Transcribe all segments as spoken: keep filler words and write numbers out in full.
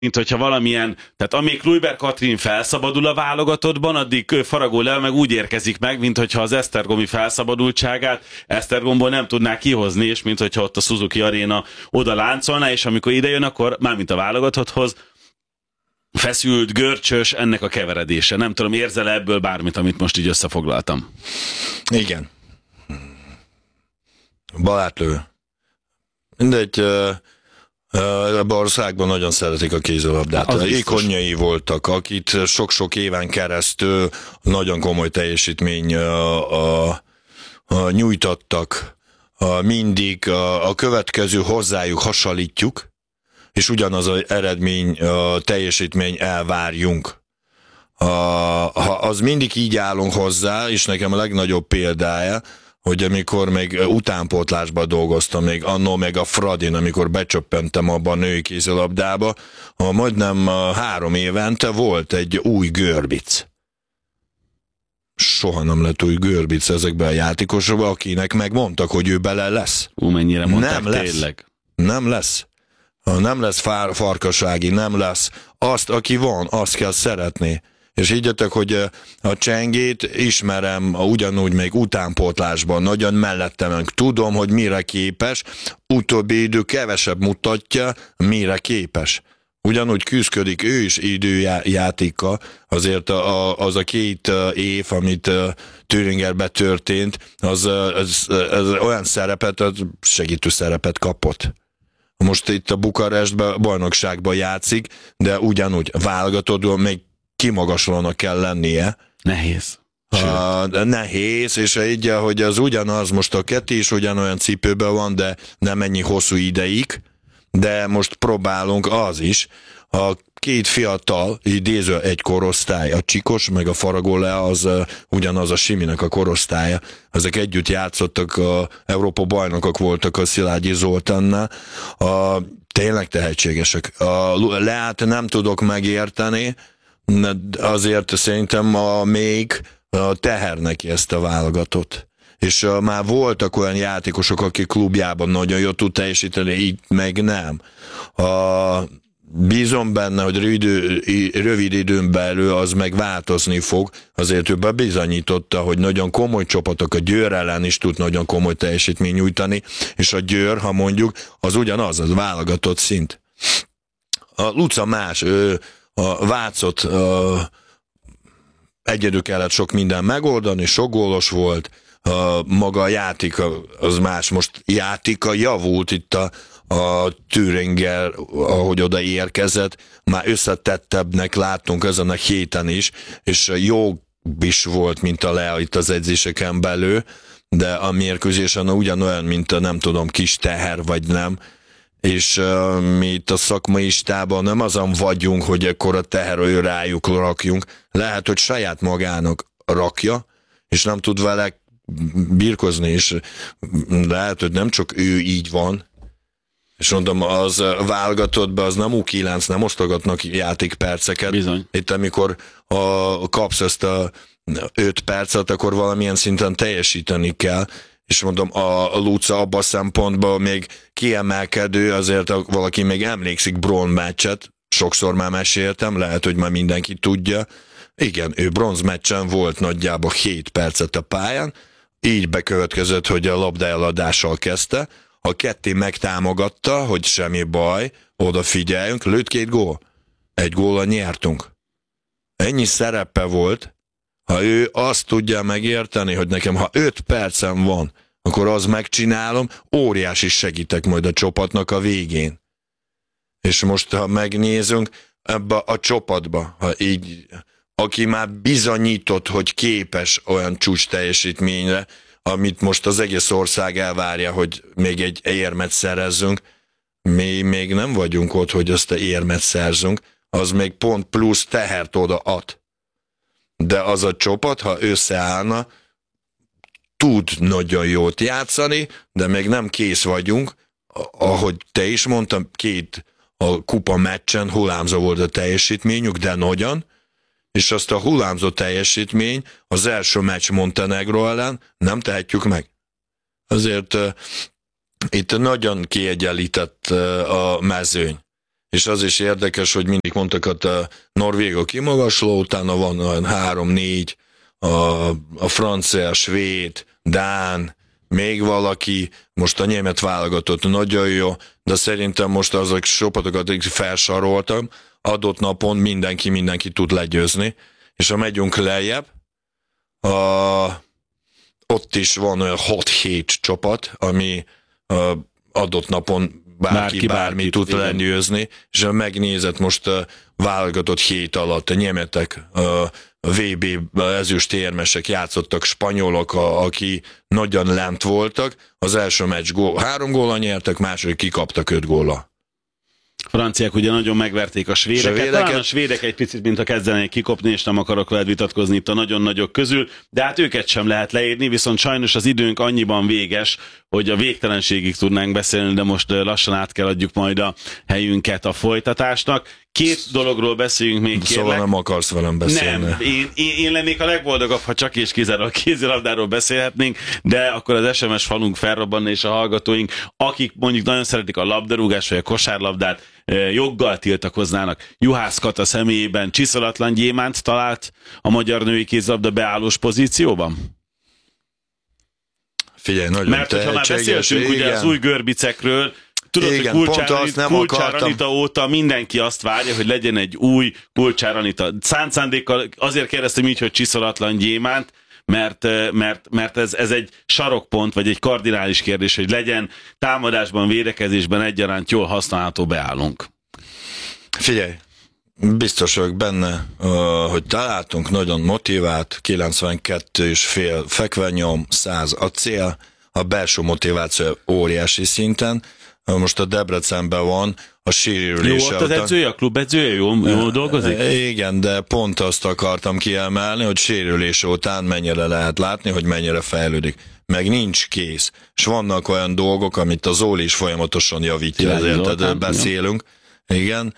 mint hogyha valamilyen, tehát amíg Kluivert Katrin felszabadul a válogatottban, addig Faragó Leo meg úgy érkezik meg, mint hogyha az esztergomi felszabadultságát Esztergomból nem tudná kihozni, és mint hogyha ott a Suzuki Arena oda láncolná, és amikor ide jön, akkor mármint a válogatotthoz feszült, görcsös ennek a keveredése. Nem tudom, érzel -e ebből bármit, amit most így összefoglaltam? Igen. Balátlő. Mindegy, ebben az országban nagyon szeretik a kézilabdát. Ikonjai voltak, akit sok-sok éven keresztül nagyon komoly teljesítmény a, a, a, nyújtottak. A, mindig a, a következő hozzájuk hasonlítjuk, és ugyanaz az eredmény, a teljesítmény elvárjunk. A, ha az mindig így állunk hozzá, és nekem a legnagyobb példája, hogy amikor még utánpótlásban dolgoztam, még annó meg a Fradin, amikor becsöppentem abba a női kézilabdába, majdnem három évente volt egy új Görbic. Soha nem lett új Görbic ezekben a játékosokban, akinek megmondtak, hogy ő bele lesz. Ú, mennyire mondták, nem lesz. Tényleg. Nem lesz. Nem lesz fár, farkasági, nem lesz. Azt, aki van, azt kell szeretni. És higgyetek, hogy a Csengét ismerem ugyanúgy még utánpótlásban, nagyon mellettem. Tudom, hogy mire képes, utóbbi idő kevesebb mutatja, mire képes. Ugyanúgy küzdködik ő is időjátéka, azért az a két év, amit Thüringerbe történt, az, az, az olyan szerepet, segítő szerepet kapott. Most itt a Bukarestben bajnokságban játszik, de ugyanúgy válogatottban még kimagaslónak kell lennie. Nehéz. A, nehéz, és így, hogy az ugyanaz, most a Keti is ugyanolyan cipőben van, de nem ennyi hosszú ideig, de most próbálunk az is. A két fiatal, idéző egy korosztály, a Csikos meg a Faragó Lea, az uh, ugyanaz a Siminek a korosztálya. Ezek együtt játszottak, a Európa bajnokok voltak a Szilágyi Zoltánnál. A, tényleg tehetségesek. A Leát nem tudok megérteni, azért szerintem a még a teher neki ezt a válogatott. És uh, már voltak olyan játékosok, akik klubjában nagyon jól tud teljesíteni, így meg nem. Uh, bízom benne, hogy rövid, rövid időn belül az meg változni fog, azért ő bebizonyította, hogy nagyon komoly csapatok, a Győr ellen is tud nagyon komoly teljesítmény nyújtani, és a Győr, ha mondjuk, az ugyanaz, az válogatott szint. A Luca más, ő a Vácot uh, egyedül kellett sok minden megoldani, sok gólos volt, uh, maga a játéka az más, most játéka javult itt a, a Thüringer, ahogy oda érkezett, már összetettebbnek láttunk ezen a héten is, és jó is volt, mint a Lea itt az edzéseken belül, de a mérkőzésen ugyanolyan, mint a nem tudom, kis teher vagy nem, és uh, mi itt a szakmai istában nem azon vagyunk, hogy ekkor a teherő rájuk rakjunk. Lehet, hogy saját magának rakja, és nem tud vele birkozni, és lehet, hogy nem csak ő így van. És mondom, az válogatott be, az nem U kilenc, nem osztogatnak játékperceket. Bizony. Itt amikor a, kapsz ezt a öt percet, akkor valamilyen szinten teljesíteni kell. És mondom, a, a Luca abban a szempontból még kiemelkedő, azért valaki még emlékszik bronz meccset, sokszor már meséltem, lehet, hogy már mindenki tudja. Igen, ő bronz meccsen volt nagyjából hét percet a pályán, így bekövetkezett, hogy a labda eladással kezdte, a ketté megtámogatta, hogy semmi baj, odafigyeljünk, lőtt két gól. Egy góllal nyertünk. Ennyi szerepe volt. Ha ő azt tudja megérteni, hogy nekem, ha öt percem van, akkor az megcsinálom, óriási segítek majd a csapatnak a végén. És most, ha megnézünk, ebbe a csapatba, ha így, aki már bizonyított, hogy képes olyan csúcs teljesítményre, amit most az egész ország elvárja, hogy még egy érmet szerezzünk, mi még nem vagyunk ott, hogy azt a érmet szerzünk, az még pont plusz tehert oda ad. De az a csapat, ha összeállna, tud nagyon jót játszani, de még nem kész vagyunk. Ahogy te is mondtam, két a kupa meccsen hullámzó volt a teljesítményük, de nagyon, és azt a hullámzó teljesítmény az első meccs Montenegro ellen nem tehetjük meg. Azért uh, itt nagyon kiegyenlített uh, a mezőny. és az is érdekes, hogy mindig mondtak, hogy a norvégok kimagasló, utána van olyan három-négy, a, a francia, a svéd, dán, még valaki, most a német válogatott nagyon jó, de szerintem most azok csapatokat felsoroltam, adott napon mindenki mindenki tud legyőzni, és ha megyünk lejjebb, a, ott is van olyan hat-hét csapat, ami a, adott napon bárki, bárki bármi tud legyőzni, és ha megnézed most a válogatott hét alatt, a németek, a vé bé ezüstérmesek játszottak, spanyolok, a, aki nagyon lent voltak, az első meccs gól, három góla nyertek, második kikaptak öt góla. Franciák ugye nagyon megverték a svédeket, svédeket. Talán a svédek egy picit, mint a kezdenék kikopni, és nem akarok veled vitatkozni itt a nagyon nagyok közül, de hát őket sem lehet leírni, viszont sajnos az időnk annyiban véges, hogy a végtelenségig tudnánk beszélni, de most lassan át kell adjuk majd a helyünket a folytatásnak. Két dologról beszéljünk még, kérlek. Szóval nem akarsz velem beszélni. Nem, én, én, én lennék a legboldogabb, ha csak és kizárólag kézilabdáról beszélhetnénk, de akkor az es em es falunk felrobbanna, és a hallgatóink, akik mondjuk nagyon szeretik a labdarúgás vagy a kosárlabdát, joggal tiltakoznának. Juhász Kata személyében csiszolatlan gyémánt talált a magyar női kézilabda beállós pozícióban? Figyelj, nagyon Mert hogyha már beszéltünk ugye az új görbicekről, tudod, igen, hogy Kulcsár, Anita, Kulcsár Anita óta mindenki azt várja, hogy legyen egy új Kulcsár Anita. Szánt szándékkal azért kérdeztem így, hogy csiszolatlan gyémánt, mert, mert, mert ez, ez egy sarokpont, vagy egy kardinális kérdés, hogy legyen támadásban, védekezésben egyaránt jól használható beállunk. Figyelj, biztos vagyok benne, hogy találtunk nagyon motivált, kilencvenkettő és fél fekvenyom, száz acél, a belső motiváció óriási szinten. Most a Debrecenben van, a sérülése. Jó, ott az edzője, a klub edzője, jó, jó dolgozik? Igen, de pont azt akartam kiemelni, hogy sérülése után mennyire lehet látni, hogy mennyire fejlődik. Meg nincs kész. És vannak olyan dolgok, amit az Zoli is folyamatosan javítja, ezért beszélünk. Igen,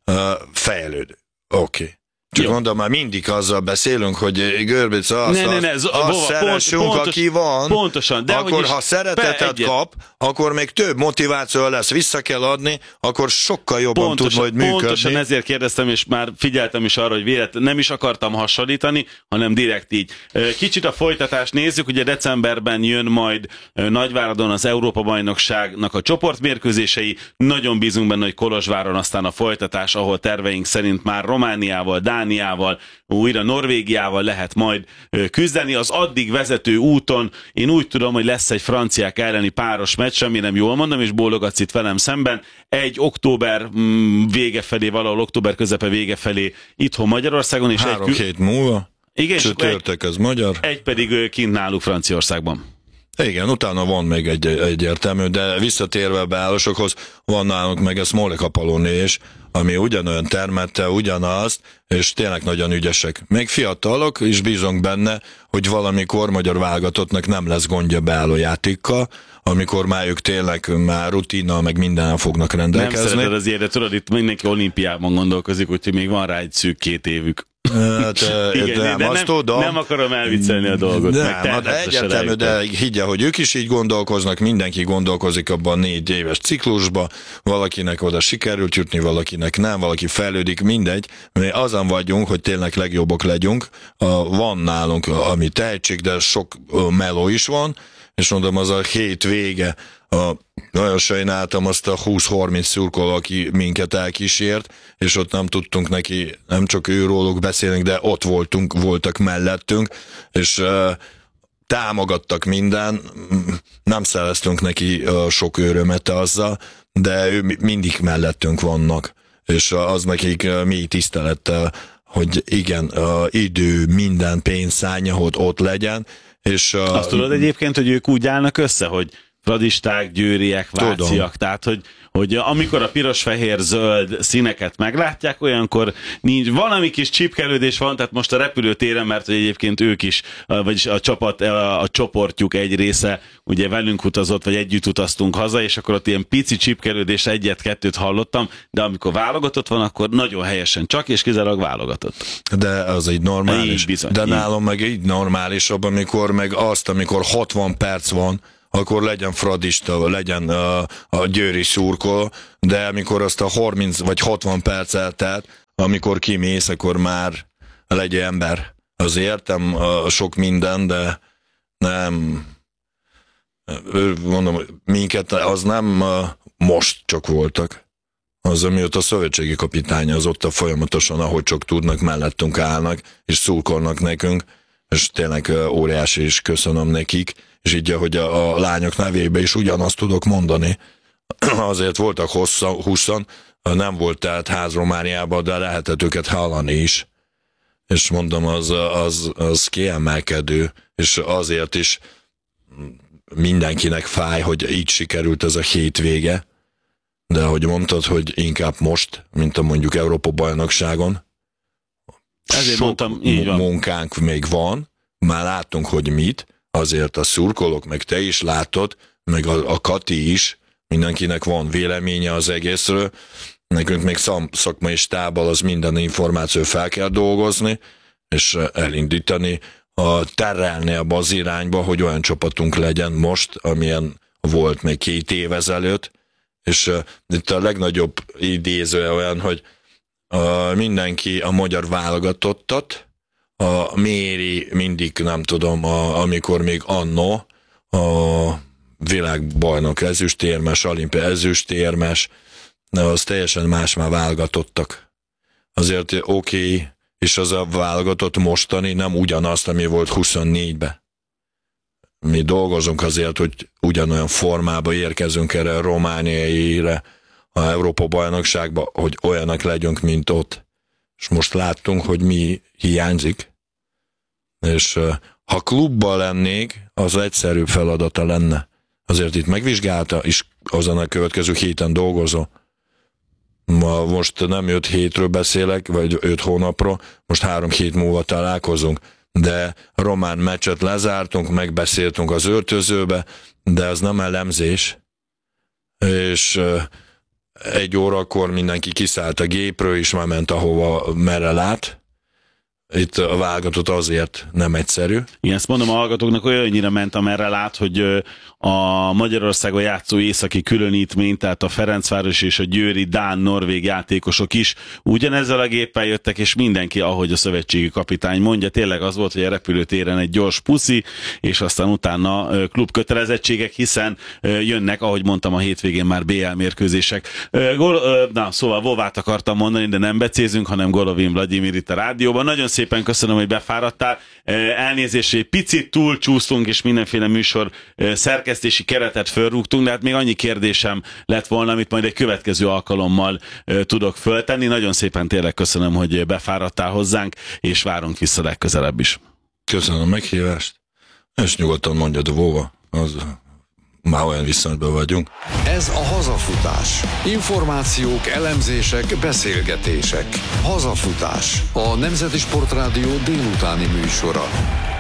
fejlőd. Oké. Okay. Csak jó. Mondom, már mindig azzal beszélünk, hogy Görbic, azt, ne, ne, ne, azt, azt szeressünk, pontos, aki van, pontosan, de akkor is, ha szeretetet kap, akkor még több motiváció lesz, vissza kell adni, akkor sokkal jobban pontosan, tud majd működni. Pontosan ezért kérdeztem, és már figyeltem is arra, hogy véletlen, nem is akartam hasonlítani, hanem direkt így. Kicsit a folytatást nézzük, ugye decemberben jön majd Nagyváradon az Európa-bajnokságnak a csoportmérkőzései, nagyon bízunk benne, hogy Kolozsváron aztán a folytatás, ahol terveink szerint már Romániával, Dániával, újra Norvégiával lehet majd küzdeni. Az addig vezető úton én úgy tudom, hogy lesz egy franciák elleni páros meccs, remélem jól mondom, és bólogatsz itt velem szemben. Egy október vége felé, valahol október közepe vége felé itthon Magyarországon. És Három egy hét múlva, igen, csütörtök az magyar. Egy pedig kint náluk Franciaországban. Igen, utána van még egy egyértelmű, de visszatérve a beállósokhoz, van nálunk meg a Smolek Apolloné is, ami ugyanolyan termette, ugyanazt, és tényleg nagyon ügyesek. Még fiatalok, és bízunk benne, hogy valamikor magyar válogatottnak nem lesz gondja beálló játékkal, amikor már ők tényleg már rutinnal, meg mindennel fognak rendelkezni. Nem szereted az de tudod, itt mindenki olimpiában gondolkozik, úgyhogy még van rá egy szűk két évük. Hát, igen, nem, de nem, tudom. nem akarom elviccelni a dolgot. Nem, de egyetemű, de higgye, hogy ők is így gondolkoznak, mindenki gondolkozik abban a négy éves ciklusba, valakinek oda sikerült jutni, valakinek nem, valaki fejlődik, mindegy. Mi azon vagyunk, hogy tényleg legjobbak legyünk. Van nálunk, ami tehetség, de sok meló is van, és mondom, az a hét vége, a, nagyon sajnáltam azt a húsz-harminc szurkoló, aki minket elkísért, és ott nem tudtunk neki, nem csak őróluk beszélni, de ott voltunk, voltak mellettünk, és uh, támogattak minden, nem szereztünk neki uh, sok örömet azzal, de ő mindig mellettünk vannak, és uh, az nekik uh, mi tisztelettel, hogy igen, uh, idő, minden pénzszánya, hogy ott legyen, és, uh, azt tudod egyébként, hogy ők úgy állnak össze, hogy radisták, győriek, váciak, tehát hogy, hogy amikor a piros-fehér-zöld színeket meglátják, olyankor nincs, valami kis csipkelődés van, tehát most a repülőtéren, mert hogy egyébként ők is, vagyis a csapat, a, a csoportjuk egy része ugye velünk utazott, vagy együtt utaztunk haza, és akkor ott ilyen pici csipkelődés, egyet-kettőt hallottam, de amikor válogatott van, akkor nagyon helyesen csak és kizárólag válogatott. De az így normális. Így bizony, de így. Nálom meg így normálisabb, amikor meg azt, amikor hatvan perc van, akkor legyen fradista, legyen a, a győri szurkol, de amikor azt a harminc vagy hatvan perc eltelt, amikor kimész, akkor már legyen ember. Az értem a sok minden, de nem, mondom, minket az nem most csak voltak. Az, amióta a szövetségi kapitány az ott a folyamatosan, ahogy csak tudnak, mellettünk állnak, és szurkolnak nekünk, és tényleg óriási is köszönöm nekik, és így, ahogy a, a lányok nevébe is ugyanazt tudok mondani. Azért voltak húszan, nem volt tehát ház Romániában, de lehetett őket hallani is. És mondom, az, az, az kiemelkedő, és azért is mindenkinek fáj, hogy így sikerült ez a hétvége, de ahogy mondtad, hogy inkább most, mint a mondjuk Európa-bajnokságon, ezért sok mondtam, így van. Munkánk még van, már láttunk, hogy mit, azért a szurkolók, meg te is látod, meg a, a Kati is, mindenkinek van véleménye az egészről, nekünk még szakmai stábbal az minden információ fel kell dolgozni, és elindítani, a terelni abba az irányba, hogy olyan csapatunk legyen most, amilyen volt még két év ezelőtt, és uh, itt a legnagyobb idéző olyan, hogy uh, mindenki a magyar válogatottat, a méri mindig, nem tudom, a, amikor még anno a világbajnok ezüstérmes, olimpia ezüstérmes, de az teljesen más már válogatottak. Azért oké, okay, és az a válogatott mostani nem ugyanazt, ami volt huszonnégyben. Mi dolgozunk azért, hogy ugyanolyan formába érkezünk erre a romániaire, a Európa-bajnokságba, hogy olyanak legyünk, mint ott. És most láttunk, hogy mi hiányzik. És ha klubban lennék, az egyszerűbb feladata lenne. Azért itt megvizsgálta, és azon a következő héten dolgozom. Ma most nem öt hétről beszélek, vagy öt hónapról, most három hét múlva találkozunk. De a román meccset lezártunk, megbeszéltünk az öltözőbe, de az nem elemzés. És egy órakor mindenki kiszállt a gépről, és már ment ahova, merre lát. Itt a válogatott azért nem egyszerű. Igen, ezt mondom a hallgatóknak, olyannyira ment, amerre lát, hogy a Magyarországon játszó északi különítmény, tehát a Ferencváros és a győri dán-norvég játékosok is ugyanezzel a géppel jöttek, és mindenki, ahogy a szövetségi kapitány mondja, tényleg az volt, hogy a repülőtéren egy gyors puszi, és aztán utána klubkötelezettségek, hiszen jönnek, ahogy mondtam, a hétvégén már bé el mérkőzések. Na, szóval Vovát akartam mondani, de nem becézünk, hanem Golovin Vladimir itt a rádióban. Nagyon szépen köszönöm, hogy befáradtál. Elnézést, hogy picit túlcsúsztunk, és mindenféle műsor szerkesztési keretet fölrúgtunk, de hát még annyi kérdésem lett volna, amit majd egy következő alkalommal tudok föltenni. Nagyon szépen tényleg köszönöm, hogy befáradtál hozzánk, és várunk vissza legközelebb is. Köszönöm a meghívást, és nyugodtan mondjad a Vova, az már olyan viszonyban vagyunk. Ez a Hazafutás. Információk, elemzések, beszélgetések. Hazafutás. A Nemzeti Sportrádió délutáni műsora.